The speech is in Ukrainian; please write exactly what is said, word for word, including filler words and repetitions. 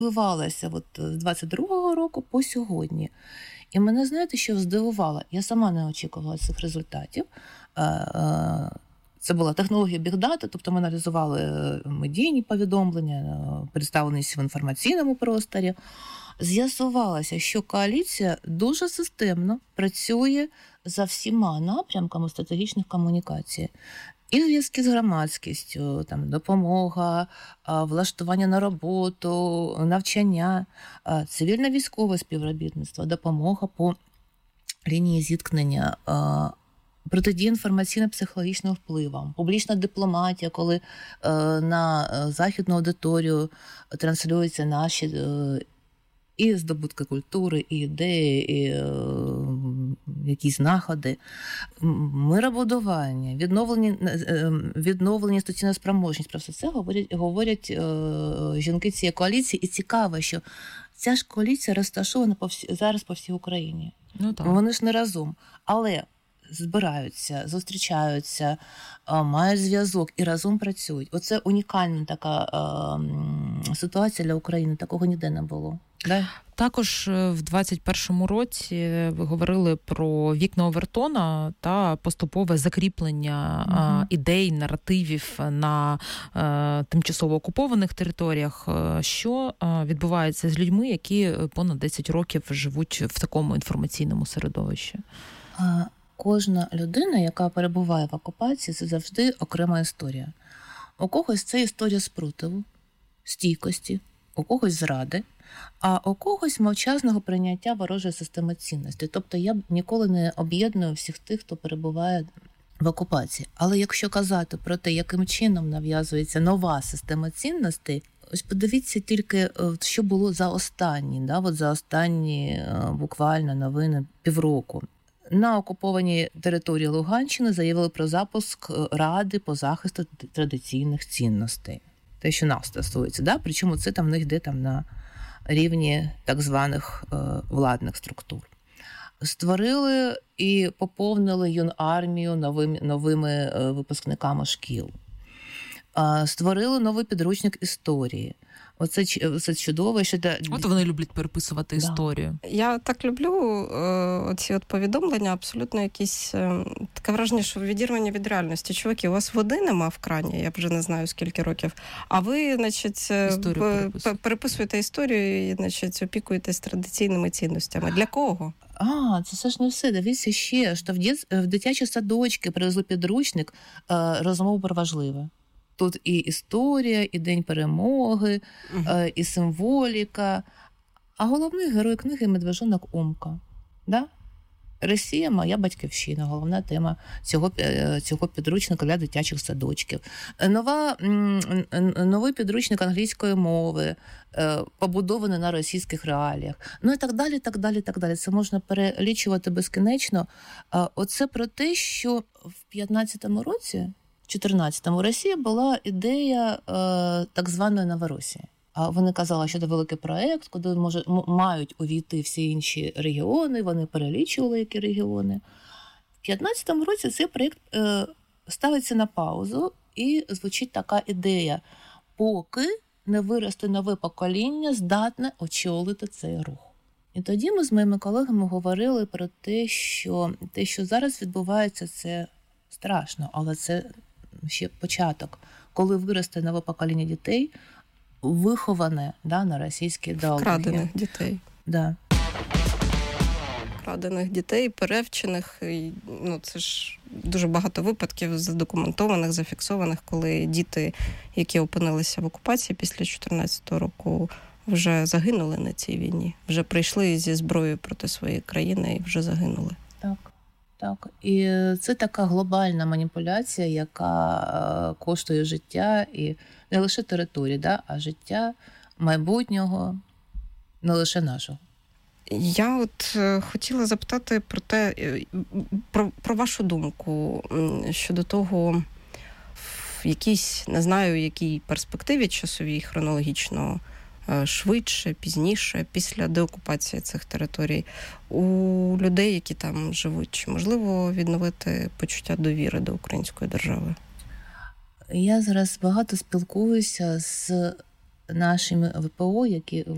розвивалася от з двадцять другого року по сьогодні. І мене, знаєте, що здивувало? Я сама не очікувала цих результатів. Це була технологія бігдата, тобто ми аналізували медійні повідомлення, представленість в інформаційному просторі. З'ясувалося, що коаліція дуже системно працює за всіма напрямками стратегічних комунікацій. І зв'язки з громадськістю, там, допомога, влаштування на роботу, навчання, цивільно-військове співробітництво, допомога по лінії зіткнення, протидія інформаційно-психологічним впливам, публічна дипломатія, коли на західну аудиторію транслюються наші і здобутки культури, і ідеї, і е, якісь знаходи, миробудування, відновлення, відновлення інституційної спроможність. Про все це говорять, говорять е, жінки цієї коаліції. І цікаво, що ця ж коаліція розташована по всі, зараз по всій Україні. Ну, так. Вони ж не разом. Але збираються, зустрічаються, мають зв'язок і разом працюють. Оце унікальна така е, ситуація для України. Такого ніде не було. Да? Також в двадцять першому році ви говорили про вікна Овертона та поступове закріплення угу. ідей, наративів на е, тимчасово окупованих територіях. Що відбувається з людьми, які понад десять років живуть в такому інформаційному середовищі? А, кожна людина, яка перебуває в окупації, це завжди окрема історія. У когось це історія спротиву, стійкості, у когось зради, а у когось мовчазного прийняття ворожої системи цінностей. Тобто я ніколи не об'єдную всіх тих, хто перебуває в окупації. Але якщо казати про те, яким чином нав'язується нова система цінностей, ось подивіться тільки, що було за останні, да, от за останні буквально новини півроку. На окупованій території Луганщини заявили про запуск Ради по захисту традиційних цінностей. Те, що нас стосується, да? Причому це там в них йде там на рівні так званих е, владних структур. Створили і поповнили юнармію новими, новими е, випускниками шкіл. Е, створили новий підручник історії. Оце, оце чудово. Що да... От вони люблять переписувати да. історію. Я так люблю е, оці от повідомлення, абсолютно якісь е, таке враження, що відірвання від реальності. Чуваки, у вас води нема в крані, я вже не знаю скільки років, а ви, значить, історію п- переписуєте історію і, значить, опікуєтесь традиційними цінностями. Для кого? А, це все ж не все. Дивіться ще, що в, дит... в дитячі садочки привезли підручник е, розмову про важливе. Тут і історія, і День перемоги, uh-huh. і символіка. А головний герой книги – медвежонок Умка. Да? Росія – моя батьківщина, головна тема цього, цього підручника для дитячих садочків. Нова, новий підручник англійської мови, побудований на російських реаліях. Ну і так далі, так далі, так далі. Це можна перелічувати безкінечно. Оце про те, що в п'ятнадцятому році, в чотирнадцятому Росії була ідея е, так званої Новоросії. А вони казали, що це великий проєкт, куди може, мають увійти всі інші регіони, вони перелічували, які регіони. В п'ятнадцятому році цей проєкт е, ставиться на паузу і звучить така ідея, поки не виросте нове покоління, здатне очолити цей рух. І тоді ми з моїми колегами говорили про те, що те, що зараз відбувається, це страшно, але це ще початок, коли виросте нове покоління дітей, виховане да, на російській ідеології. Вкрадених дітей. Да. Вкрадених дітей, перевчених. Ну, це ж дуже багато випадків задокументованих, зафіксованих, коли діти, які опинилися в окупації після чотирнадцятого року, вже загинули на цій війні. Вже прийшли зі зброєю проти своєї країни і вже загинули. Так. Так, і це така глобальна маніпуляція, яка коштує життя і не лише території, да, а життя майбутнього, не лише нашого. Я от хотіла запитати про те, про, про вашу думку щодо того, в якійсь, не знаю, якій перспективі часовій, хронологічно, швидше, пізніше, після деокупації цих територій, у людей, які там живуть, чи можливо відновити почуття довіри до української держави? Я зараз багато спілкуюся з нашими ВПО, які